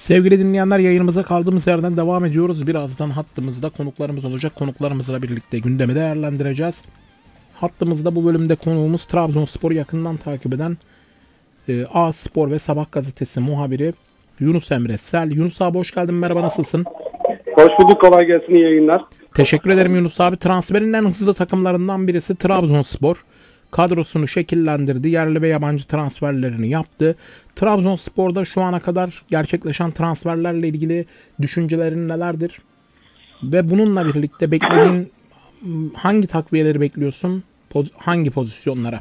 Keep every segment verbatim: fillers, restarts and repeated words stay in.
Sevgili dinleyenler, yayınımıza kaldığımız yerden devam ediyoruz. Birazdan hattımızda konuklarımız olacak. Konuklarımızla birlikte gündemi değerlendireceğiz. Hattımızda bu bölümde konuğumuz Trabzonspor'u yakından takip eden e, A Spor ve Sabah gazetesi muhabiri Yunus Emre Sel. Yunus abi hoş geldin, merhaba, nasılsın? Hoş bulduk, kolay gelsin, iyi yayınlar. Teşekkür ederim Yunus abi. Transferin en hızlı takımlarından birisi Trabzonspor. Kadrosunu şekillendirdi. Yerli ve yabancı transferlerini yaptı. Trabzonspor'da şu ana kadar gerçekleşen transferlerle ilgili düşüncelerin nelerdir? Ve bununla birlikte beklediğin hangi takviyeleri bekliyorsun? Poz- hangi pozisyonlara?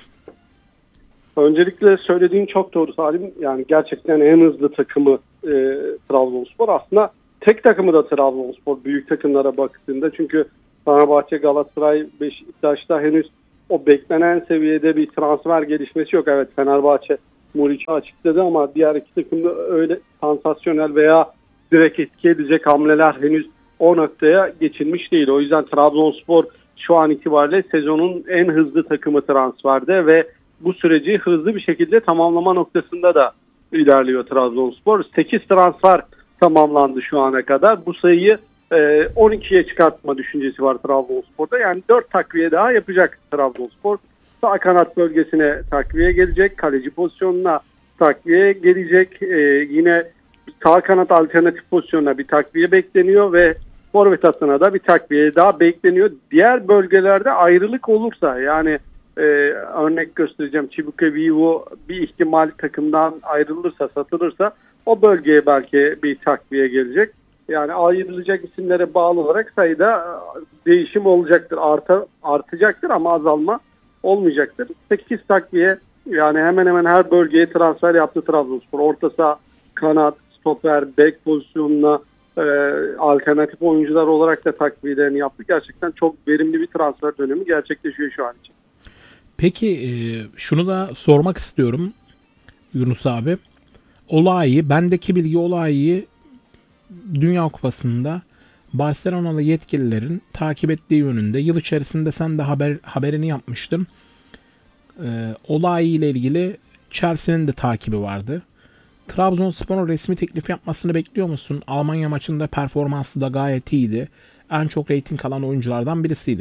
Öncelikle söylediğin çok doğru Salim. Yani gerçekten en hızlı takımı e, Trabzonspor. Aslında tek takımı da Trabzonspor büyük takımlara baktığında. Çünkü Fenerbahçe, Galatasaray, Beşiktaş'ta henüz o beklenen seviyede bir transfer gelişmesi yok. Evet, Fenerbahçe Muriç'i açıkladı ama diğer iki takımda öyle sansasyonel veya direkt etki edecek hamleler henüz o noktaya geçilmiş değil. O yüzden Trabzonspor şu an itibariyle sezonun en hızlı takımı transferde ve bu süreci hızlı bir şekilde tamamlama noktasında da ilerliyor Trabzonspor. sekiz transfer tamamlandı şu ana kadar. Bu sayıyı on ikiye çıkartma düşüncesi var Trabzonspor'da. Yani dört takviye daha yapacak Trabzonspor. Sağ kanat bölgesine takviye gelecek. Kaleci pozisyonuna takviye gelecek. Ee, yine sağ kanat alternatif pozisyonuna bir takviye bekleniyor ve forvet hattına da bir takviye daha bekleniyor. Diğer bölgelerde ayrılık olursa, yani e, örnek göstereceğim, Chibuke Vivo bir ihtimal takımdan ayrılırsa, satılırsa o bölgeye belki bir takviye gelecek. Yani ayrılacak isimlere bağlı olarak sayıda değişim olacaktır. Arta, artacaktır ama azalma olmayacaktır. sekiz takviye, yani hemen hemen her bölgeye transfer yaptı Trabzonspor. Orta saha, kanat, stoper, bek pozisyonuna e, alternatif oyuncular olarak da takviyelerini yaptı. Gerçekten çok verimli bir transfer dönemi gerçekleşiyor şu an için. Peki e, şunu da sormak istiyorum Yunus abi. Olayı, bendeki bilgi olayı Dünya Kupası'nda Barcelona'lı yetkililerin takip ettiği yönünde. Yıl içerisinde sen de haber, haberini yapmıştın. Ee, olay ile ilgili Chelsea'nin de takibi vardı. Trabzonspor'un resmi teklif yapmasını bekliyor musun? Almanya maçında performansı da gayet iyiydi. En çok reyting alan oyunculardan birisiydi.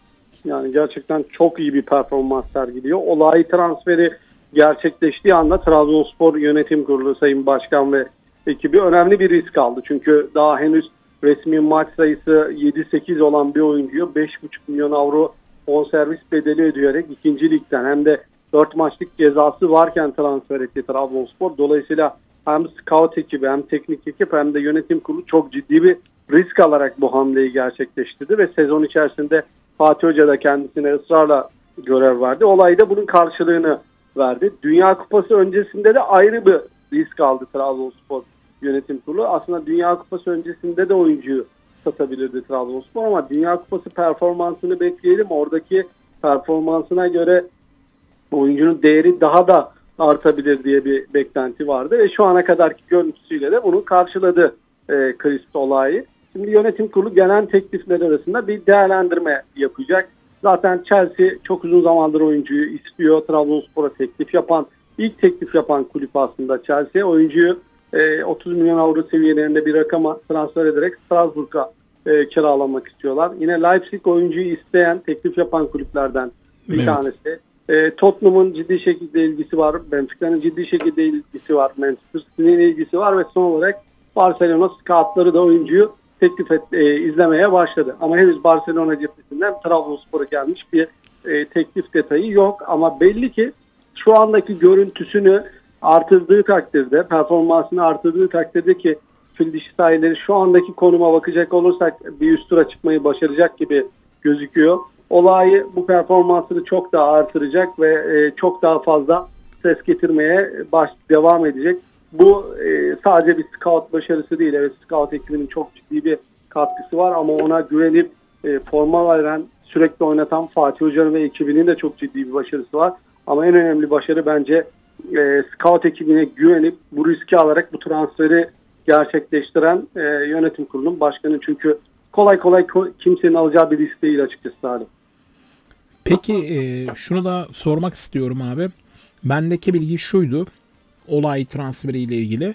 Yani gerçekten çok iyi bir performans sergiliyor. Olay transferi gerçekleştiği anda Trabzonspor Yönetim Kurulu, Sayın Başkan ve ekibi önemli bir risk aldı. Çünkü daha henüz resmi maç sayısı yedi sekiz olan bir oyuncuyu beş buçuk milyon avro bonservis bedeli ödeyerek ikinci ligden hem de dört maçlık cezası varken transfer etti Trabzonspor. Dolayısıyla hem scout ekibi, hem teknik ekip, hem de yönetim kurulu çok ciddi bir risk alarak bu hamleyi gerçekleştirdi ve sezon içerisinde Fatih Hoca da kendisine ısrarla görev verdi. Olayda bunun karşılığını verdi. Dünya Kupası öncesinde de ayrı bir risk aldı Trabzonspor Yönetim Kurulu. Aslında Dünya Kupası öncesinde de oyuncuyu satabilirdi Trabzonspor ama Dünya Kupası performansını bekleyelim. Oradaki performansına göre oyuncunun değeri daha da artabilir diye bir beklenti vardı ve şu ana kadarki görüntüsüyle de bunu karşıladı e, Christ olayı. Şimdi yönetim kurulu gelen teklifler arasında bir değerlendirme yapacak. Zaten Chelsea çok uzun zamandır oyuncuyu istiyor. Trabzonspor'a teklif yapan, ilk teklif yapan kulüp aslında Chelsea. Oyuncuyu e, otuz milyon avro seviyelerinde bir rakama transfer ederek Strasbourg'a e, kiralamak istiyorlar. Yine Leipzig oyuncuyu isteyen, teklif yapan kulüplerden bir evet. tanesi. E, Tottenham'ın ciddi şekilde ilgisi var. Benfica'nın ciddi şekilde ilgisi var. Manchester City'nin ilgisi var ve son olarak Barcelona scoutları da oyuncuyu teklif et, e, izlemeye başladı. Ama henüz Barcelona cephesinden Trabzonspor'a gelmiş bir e, teklif detayı yok. Ama belli ki şu andaki görüntüsünü artırdığı takdirde, performansını artırdığı takdirde ki fil dişi sahileri şu andaki konuma bakacak olursak bir üst tura çıkmayı başaracak gibi gözüküyor. Olayı bu performansını çok daha artıracak ve e, çok daha fazla ses getirmeye baş, devam edecek. Bu e, sadece bir scout başarısı değil. Evet, scout ekibinin çok ciddi bir katkısı var ama ona güvenip e, forma veren, sürekli oynatan Fatih Hoca'nın ve ekibinin de çok ciddi bir başarısı var. Ama en önemli başarı bence e, scout ekibine güvenip bu riski alarak bu transferi gerçekleştiren e, yönetim kurulunun başkanı. Çünkü kolay kolay kimsenin alacağı bir risk değil açıkçası abi. Peki e, şunu da sormak istiyorum abi. Bendeki bilgi şuydu. Olay transferiyle ilgili.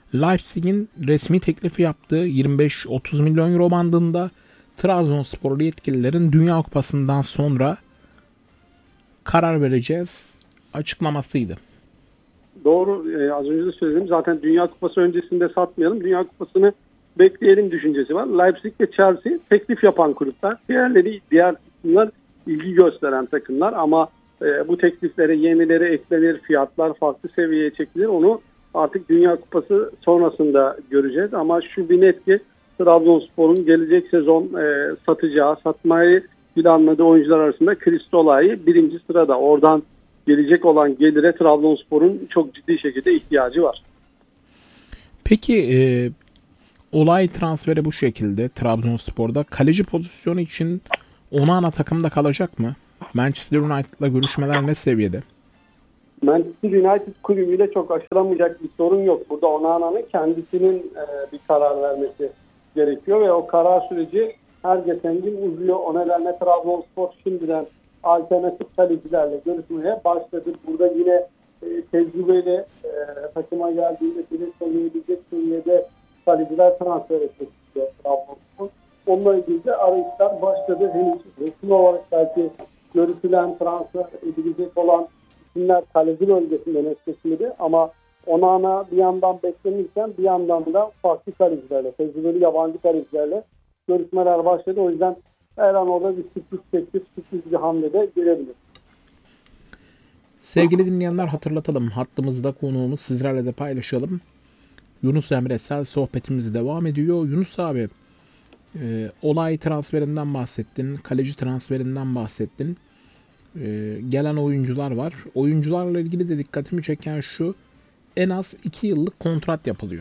Leipzig'in resmi teklifi yaptığı yirmi beş otuz milyon euro bandında Trabzonsporlu yetkililerin Dünya Kupası'ndan sonra karar vereceğiz açıklamasıydı. Doğru. E, az önce de söyledim. Zaten Dünya Kupası öncesinde satmayalım. Dünya Kupası'nı bekleyelim düşüncesi var. Leipzig ve Chelsea teklif yapan kulüpler. Diğerleri, diğer takımlar ilgi gösteren takımlar ama e, bu tekliflere yenileri eklenir, fiyatlar farklı seviyeye çekilir. Onu artık Dünya Kupası sonrasında göreceğiz. Ama şu bir net ki Trabzonspor'un gelecek sezon e, satacağı, satmayı planladığı oyuncular arasında Kristolay birinci sırada. Oradan gelecek olan gelire Trabzonspor'un çok ciddi şekilde ihtiyacı var. Peki e, olay transferi bu şekilde Trabzonspor'da. Kaleci pozisyonu için Onana takımda kalacak mı? Manchester United'la görüşmeler ne seviyede? Manchester United kulübüyle çok aşılamayacak bir sorun yok. Burada Onana'nın kendisinin e, bir karar vermesi gerekiyor ve o karar süreci her geçen gün uzuyor. O nedenle Trabzonspor şimdiden alternatif kalecilerle görüşmeye başladı. Burada yine e, tecrübeli e, takıma geldiğinde direkt oynayabilecek seviyede kaleciler transfer etmek istiyor Trabzonspor. Onunla ilgili de arayışlar başladı. Henüz resmi olarak belki görüşülen, transfer edilecek olan isimler kaleci bölgesinde netleşmedi ama Onana bir yandan beklenirken bir yandan da farklı kalecilerle, tecrübeli yabancı kalecilerle görüşmeler başladı. O yüzden her an orada bir sürpriz teklif, sürpriz bir hamle de gelebilir. Sevgili dinleyenler, hatırlatalım. Hattımızda konuğumuz, sizlerle de paylaşalım. Yunus Emre Sel sohbetimiz devam ediyor. Yunus abi, e, olay transferinden bahsettin. Kaleci transferinden bahsettin. E, gelen oyuncular var. Oyuncularla ilgili de dikkatimi çeken şu: en az iki yıllık kontrat yapılıyor.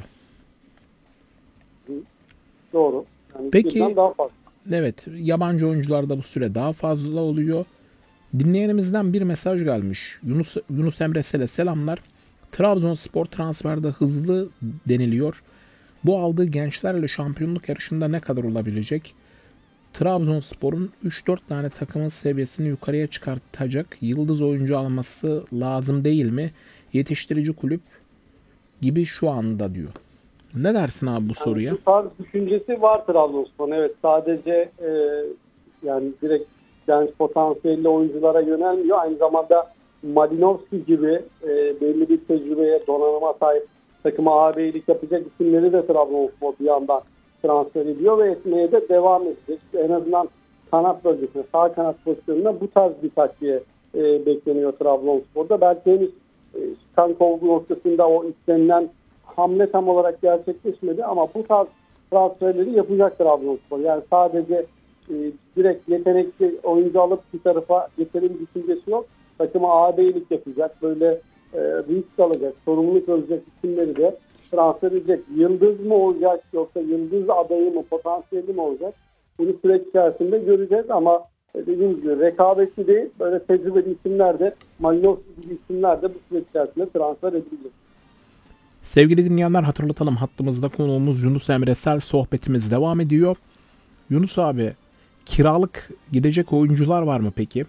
Doğru. Yani Peki, daha fazla. evet, yabancı oyuncularda bu süre daha fazla oluyor. Dinleyenimizden bir mesaj gelmiş. Yunus, Yunus Emre Sel'e selamlar. Trabzonspor transferde hızlı deniliyor. Bu aldığı gençlerle şampiyonluk yarışında ne kadar olabilecek? Trabzonspor'un üç dört tane takımın seviyesini yukarıya çıkartacak yıldız oyuncu alması lazım değil mi? Yetiştirici kulüp gibi şu anda diyor. Ne dersin abi bu Yani soruya? bu tarz düşüncesi var Trabzonspor'un. Evet, sadece e, yani direkt genç potansiyelli oyunculara yönelmiyor. Aynı zamanda Malinovski gibi e, belli bir tecrübeye, donanıma sahip takıma ağabeylik yapacak isimleri de Trabzonspor bir yandan transfer ediyor ve etmeye de devam edecek. En azından kanat bölgesinde, sağ kanat pozisyonunda bu tarz bir takviye e, bekleniyor Trabzonspor'da. Belki henüz e, Stankov noktasında o istenilen hamle tam olarak gerçekleşmedi ama bu tarz transferleri yapacak Trabzonspor. Yani sadece e, direkt yetenekli oyuncu alıp bir tarafa getirin düşüncesi yok. Takıma ağabeylik yapacak, böyle e, risk alacak, sorumluluk alacak isimleri de transfer edecek. Yıldız mı olacak yoksa yıldız adayı mı, potansiyeli mi olacak? Bunu süreç içerisinde göreceğiz ama dediğim gibi rekabetçi değil, böyle tecrübeli isimler de, Malinovski gibi isimler de bu süreç içerisinde transfer edilecek. Sevgili dinleyenler, hatırlatalım, hattımızda konuğumuz Yunus Emre Sel, sohbetimiz devam ediyor. Yunus abi, kiralık gidecek oyuncular var mı peki?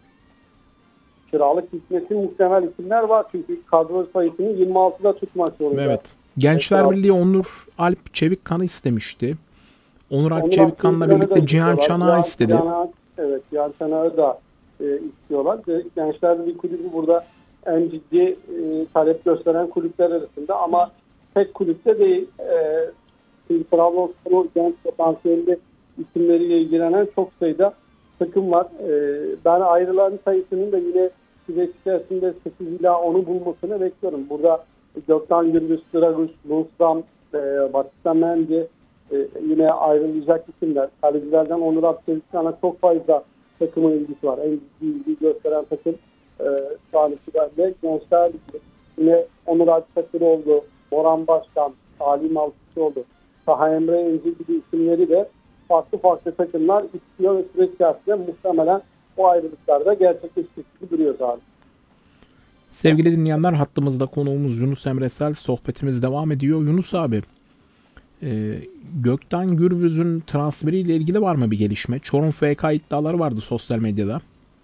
Kiralık gitmesi muhtemel isimler var çünkü kadro sayısını yirmi altıda tutmak zorunda. Evet. Gençler evet, Birliği Onur Alp Çevikkan'ı istemişti. Onur Alp Onur Çevikkan'la Akgün'ü birlikte de Cihan istiyorlar. Çanak'ı Cihan- istedi. Cihan- evet, Cihan Çanak'ı da e, istiyorlar. Ve Gençler Birliği Kulübü burada en ciddi e, talep gösteren kulüpler arasında ama tek kulüpte değil. E, çünkü Trabzonspor'un genç potansiyelli isimleriyle ilgilenen çok sayıda takım var. E, ben ayrılan sayısının da yine süreç içerisinde sekiz ila onu bulmasını bekliyorum. Burada Gökhan Gürbüz, Draguş, Bunstam, e, Batista Mendy, e, yine ayrılacak isimler. Kalecilerden Onur Akçelik'ten çok fazla takımın ilgisi var. En ciddi ilgi gösteren takım e, şu an itibariyle Gençler Ligi. Yine Onur Akçelik'oğlu, Boran Başkan, Salim Altıçoğlu, Taha Emre Enzi gibi isimleri de farklı farklı takımlar istiyor ve süreç içerisinde muhtemelen o ayrılıklarda gerçekleştiği gibi duruyor zaten. Sevgili dinleyenler, hattımızda konuğumuz Yunus Emre Sel, sohbetimiz devam ediyor. Yunus abi, e, Gökten Gürbüz'ün transferiyle ilgili var mı bir gelişme? Çorum F K iddiaları vardı sosyal medyada.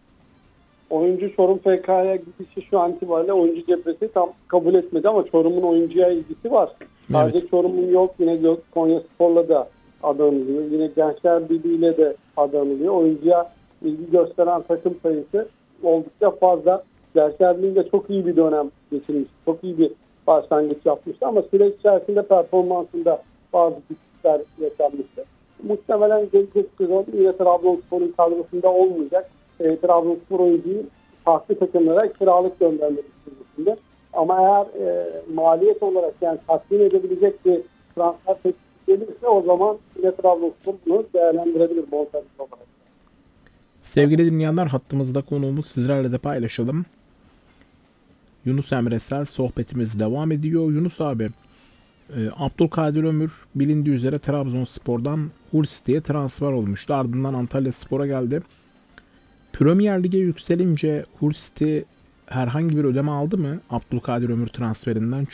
Oyuncu Çorum F K'ya gidişi şu an itibariyle oyuncu cephesi tam kabul etmedi ama Çorum'un oyuncuya ilgisi var. Sadece Evet. Çorum'un yok. Yine Gö- Konyaspor'la da adı anılıyor. Yine Gençler Birliği'yle de adı anılıyor. Oyuncuya ilgi gösteren takım sayısı oldukça fazla. Gençler Birliği'nde çok iyi bir dönem geçirmiş. Çok iyi bir başlangıç yapmıştı ama süreç içerisinde performansında bazı düşüşler yaşanmıştı. Muhtemelen gelecek sezon yine Trabzonspor'un kadrosunda olmayacak. E, Trabzonspor oyuncuyu farklı takımlara kiralık göndermek istiyor. Ama eğer e, maliyet olarak yani tatmin edebilecek bir transfer teklifi gelirse o zaman yine Trabzonspor bunu değerlendirebilir bonservis olarak. Sevgili dinleyenler, hattımızda konuğumuz, sizlerle de paylaşalım. Yunus Emresel, sohbetimiz devam ediyor. Yunus abi, e, Abdülkadir Ömür bilindiği üzere Trabzonspor'dan Hull City'ye transfer olmuştu. Ardından Antalyaspor'a geldi. Premier Lig'e yükselince Hull City herhangi bir ödeme aldı mı Abdülkadir Ömür transferinden?